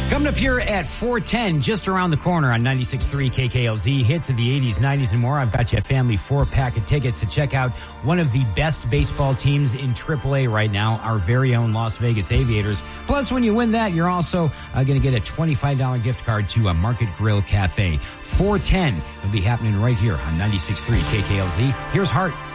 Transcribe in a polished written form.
Coming up here at 410, just around the corner on 96.3 KKLZ, hits of the 80s, 90s, and more. I've got you a family 4-pack of tickets to check out one of the best baseball teams in AAA right now, our very own Las Vegas Aviators. Plus, when you win that, you're also going to get a $25 gift card to a Market Grill Cafe. 410 will be happening right here on 96.3 KKLZ. Here's Hart.